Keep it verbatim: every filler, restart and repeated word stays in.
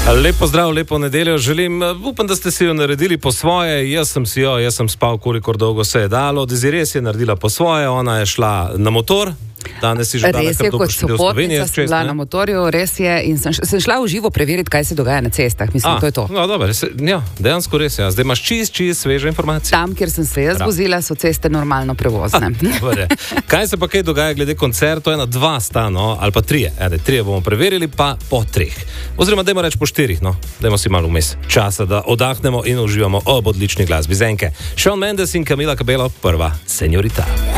Lepo zdrav, lepo nedeljo želim. Upam, da ste si jo naredili po svoje. Jaz sem si jo, jaz sem spal, kolikor dolgo se je dalo. Desiree si je naredila po svoje, ona je šla na motor. Danes si že dala kar to poštedel v Sloveniji. Res je, kot sopotnica sem bila na motorju, res je. In sem, sem šla v živo preveriti, kaj se dogaja na cestah. Mislim, A, to je to. No, dobro, ja, dejansko res je. Ja. Zdaj imaš čist, čist sveže informacije. Tam, kjer sem se jaz vozila, so ceste normalno prevozne. Kaj se pa kaj dogaja glede koncertov? Ena, dva sta, no, ali pa trije. Ede, trije bomo preverili, pa po treh. Oziroma, dajmo reči po štirih, no. Dajmo si malo vmes časa, da odahnemo in uživamo ob odlični glasbi. Zenke, Shawn Mendes in Camila Cabello, prva Señorita.